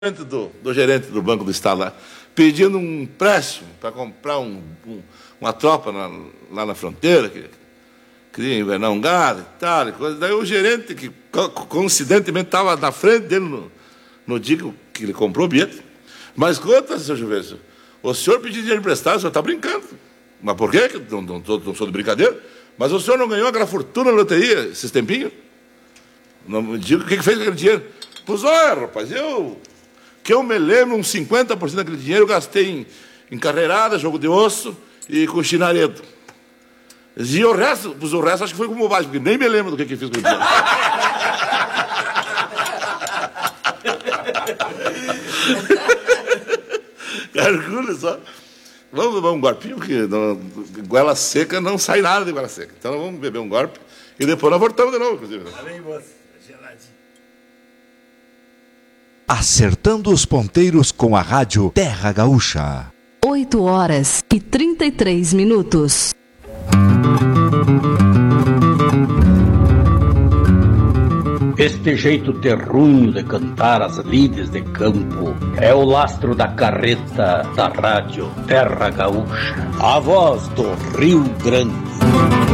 do gerente do Banco do Estado lá, pedindo um empréstimo para comprar uma tropa lá na fronteira, que queria invernar um gado e tal, e coisa. Daí o gerente, que coincidentemente estava na frente dele no dia que ele comprou o bilhete, mas conta, seu Juvencio, o senhor pediu dinheiro emprestado, o senhor está brincando. Mas por quê? Não sou de brincadeira. Mas o senhor não ganhou aquela fortuna na loteria esses tempinhos? Não me diga o que fez com aquele dinheiro. Pois olha, rapaz, que eu me lembro, uns 50% daquele dinheiro eu gastei em carreirada, jogo de osso e com chinaredo. E o resto acho que foi com bobagem, porque nem me lembro do que fiz com o dinheiro. Calcule só. Vamos beber um golpinho, porque goela seca não sai nada de goela seca. Então vamos beber um golpe e depois nós voltamos de novo, inclusive. Acertando os ponteiros com a rádio Terra Gaúcha. 8h33. Este jeito terrunho de cantar as lides de campo é o lastro da carreta da rádio Terra Gaúcha, a voz do Rio Grande.